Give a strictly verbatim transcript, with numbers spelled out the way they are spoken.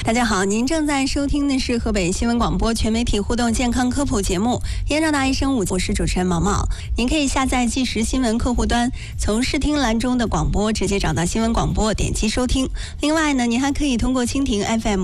大家好，您正在收听的是河北新闻广播全媒体互动健康科普节目《燕赵大医生午》，我是主持人毛毛。您可以下载即时新闻客户端，从视听栏中的广播直接找到新闻广播，点击收听。另外呢，您还可以通过蜻蜓 F M